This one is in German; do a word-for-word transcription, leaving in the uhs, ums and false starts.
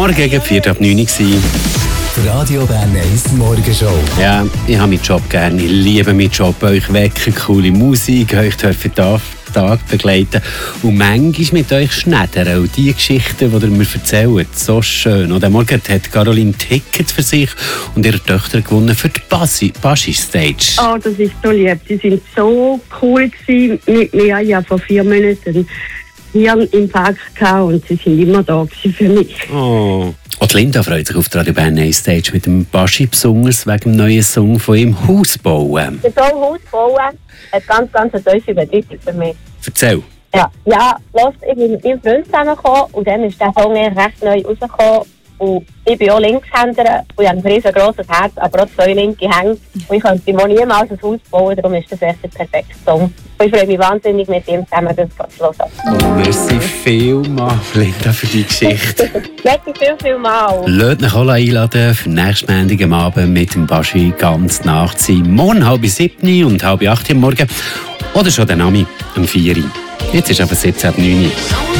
Morgen gegen vier ab neun Uhr. Radio Bern eins Morgenshow. Ja, ich habe meinen Job gerne. Ich liebe meinen Job. Euch wecken, coole Musik, euch dürfen Tag, Tag begleiten und manchmal mit euch schneidern. Und die Geschichten, die ihr mir erzählt, so schön. Und am Morgen hat Caroline Tickets für sich und ihre Töchter gewonnen für die Baschi, Baschi Stage. Oh, das ist so lieb. Sie sind so cool gewesen mit mir. Ja, vor vier Monaten Hirninfarkt gehabt und sie sind immer da für mich. Oh. Und Linda freut sich auf die Radio Bern eins Stage mit dem Baschi besonders wegen dem neuen Song von ihm «Haus bauen». Der Song «Haus bauen» hat ganz, ganz eine tiefe Bedeutung für mich. Erzähl. Ja, ja, los, ich bin mit meinem Freund zusammengekommen und dann ist der Song recht neu rausgekommen. Und ich bin auch Linkshänder und ich habe ein riesengroßes Herz, aber auch zwei linke Hände. Und ich könnte mir niemals ein Haus bauen, darum ist das echt der perfekte Song. Und ich freue mich wahnsinnig, mit ihm zusammen das zu hören. Oh, merci vielmals, Linda, für die Geschichte. Merci viel, viel mal. Lasst euch alle einladen für nächsten Montag am Abend mit dem Baschi ganz Nacht sein. Morgen halb sieben und halb acht am Morgen. Oder schon den Nami um vier Uhr. Jetzt ist aber siebzehn Uhr neun Uhr.